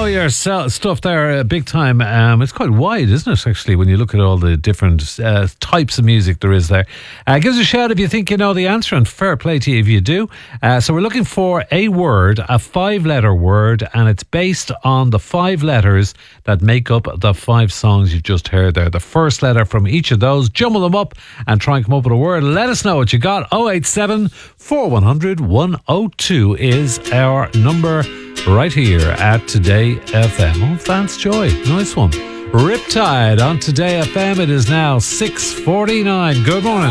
know your stuff there big time. It's quite wide, isn't it, actually, when you look at all the different types of music there is there. Give us a shout if you think you know the answer, and fair play to you if you do. So we're looking for a word, a 5-letter word, and it's based on the 5 letters that make up the 5 songs you've just heard there. The first letter from each of those, jumble them up and try and come up with a word. Let us know what you got. 087 4100 102 is our number right here at Today FM. Oh, Vance Joy, nice one. Riptide on Today FM. It is now 6:49. Good morning.